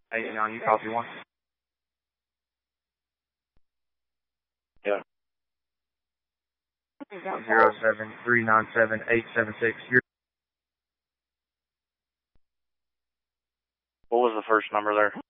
89, you copy one. Yeah. 07397-876. What was the first number there?